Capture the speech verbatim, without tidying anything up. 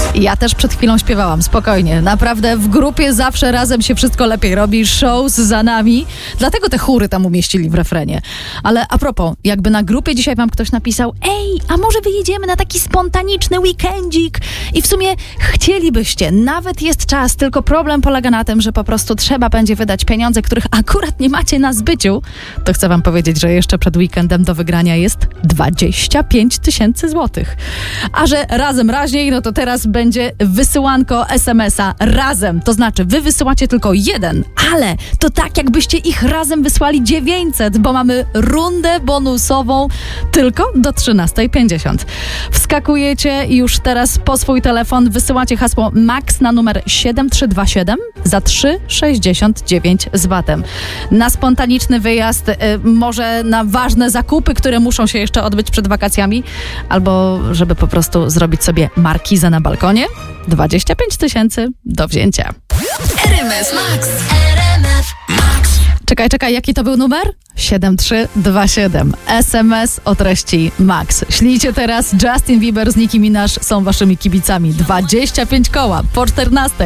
Ja też przed chwilą śpiewałam, spokojnie. Naprawdę w grupie zawsze razem się wszystko lepiej robi. Shows za nami. Dlatego te chóry tam umieścili w refrenie. Ale a propos, jakby na grupie dzisiaj wam ktoś napisał: ej, a może wyjedziemy na taki spontaniczny weekendzik? I w sumie chcielibyście, nawet jest czas, tylko problem polega na tym, że po prostu trzeba będzie wydać pieniądze, których akurat nie macie na zbyciu. To chcę wam powiedzieć, że jeszcze przed weekendem do wygrania jest dwadzieścia pięć tysięcy złotych. A że razem raźniej, no to teraz będzie wysyłanko es em es a razem. To znaczy, wy wysyłacie tylko jeden, ale to tak jakbyście ich razem wysłali dziewięćset, bo mamy rundę bonusową tylko do trzynastej pięćdziesiąt. Wskakujecie już teraz po swój telefon, wysyłacie hasło MAX na numer siedem trzy dwa siedem za trzy sześćdziesiąt dziewięć z vatem. Na spontaniczny wyjazd, y, może na ważne zakupy, które muszą się jeszcze odbyć przed wakacjami, albo żeby po prostu zrobić sobie markizę na balkonie. dwadzieścia pięć tysięcy do wzięcia. R M F Max. R M F Max. Czekaj, czekaj, jaki to był numer? siedem trzy dwa siedem. es em es o treści MAX. Ślijcie teraz. Justin Bieber z Nicki Minaj są waszymi kibicami. dwadzieścia pięć koła po czternastej.